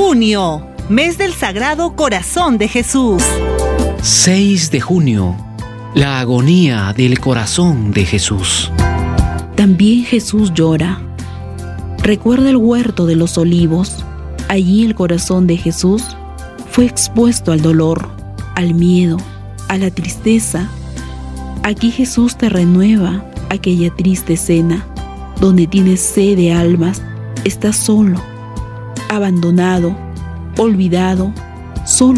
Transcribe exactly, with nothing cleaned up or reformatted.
Junio, mes del Sagrado Corazón de Jesús. seis de junio, la agonía del corazón de Jesús. También Jesús llora. Recuerda el huerto de los olivos. Allí el corazón de Jesús fue expuesto al dolor, al miedo, a la tristeza. Aquí Jesús te renueva aquella triste escena donde tienes sed de almas, estás solo, abandonado, olvidado, solo.